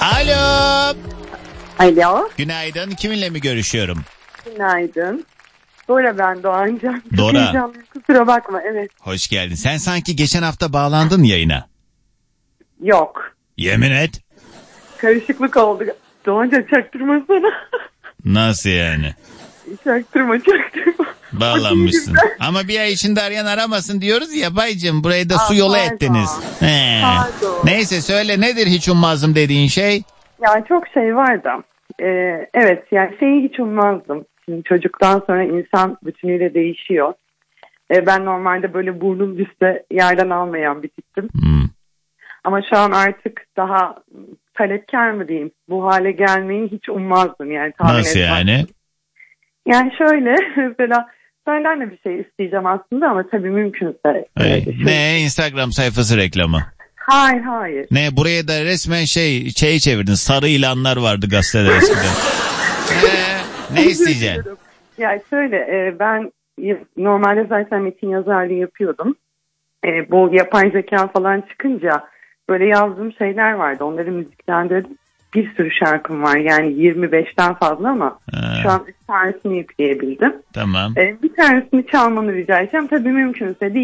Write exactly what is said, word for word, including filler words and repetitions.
Alo. Alo. Günaydın. Kiminle mi görüşüyorum? Günaydın. Dora ben Doğancan. Çok Dora. heyecanlıyım, kusura bakma, evet. Hoş geldin. Sen sanki geçen hafta bağlandın yayına. Yok. Yemin et. Karışıklık oldu. Doğancan çaktırmasana. Nasıl yani? Çaktırma çaktırma. Bağlanmışsın. Ama bir ay içinde arayan aramasın diyoruz ya baycım. Burayı da Aa, su yolu pardon. ettiniz. He. Pardon. Neyse söyle, nedir hiç ummazdım dediğin şey? Ya çok şey var da. Ee, evet yani şeyi hiç ummazdım. Şimdi çocuktan sonra insan bütünüyle değişiyor. Ee, ben normalde böyle burnum düşse yerden almayan bir tiptim. Hmm. Ama şu an artık daha talepkar mı diyeyim, bu hale gelmeyi hiç ummazdım yani. Tahmin Nasıl etmezdim. yani? Yani şöyle mesela senden de bir şey isteyeceğim aslında ama tabii mümkünse. Ay, e, şey- ne Instagram sayfası reklamı? Hayır hayır. Ne buraya da resmen şey şey çevirdin. Sarı ilanlar vardı gazetede eskiden. ee, ne isteyeceksin? Yani şöyle e, ben normalde zaten metin yazarlığı yapıyordum. E, bu yapay zeka falan çıkınca böyle yazdığım şeyler vardı. Onları müziklendirdim. Bir sürü şarkım var yani yirmi beşten fazla ama Ha. şu an üç tanesini yükleyebildim. Tamam. E, bir tanesini çalmanı rica edeceğim. Tabii mümkünse değil.